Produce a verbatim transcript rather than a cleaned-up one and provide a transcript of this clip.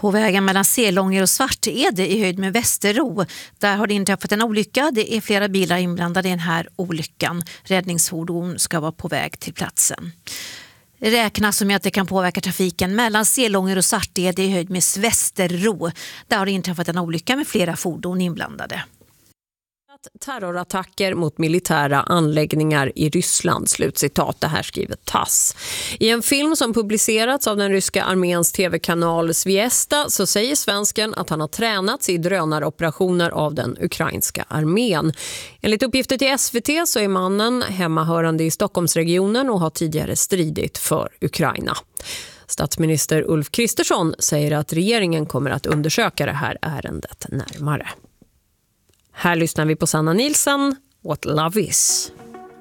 På vägen mellan Selånger och Svartede i höjd med Västerro. Där har det inträffat en olycka. Det är flera bilar inblandade i den här olyckan. Räddningsfordon ska vara på väg till platsen. Det räknas som att det kan påverka trafiken mellan Selånger och Svartede i höjd med Västerro. Där har det inträffat en olycka med flera fordon inblandade. Terrorattacker mot militära anläggningar i Ryssland, slutcitat, det här skriver Tass. I en film som publicerats av den ryska arméns tv-kanal Zvezda så säger svensken att han har tränats i drönaroperationer av den ukrainska armén. Enligt uppgifter till S V T så är mannen hemmahörande i Stockholmsregionen och har tidigare stridit för Ukraina. Statsminister Ulf Kristersson säger att regeringen kommer att undersöka det här ärendet närmare. Här lyssnar vi på Sanna Nilsson, What Love Is.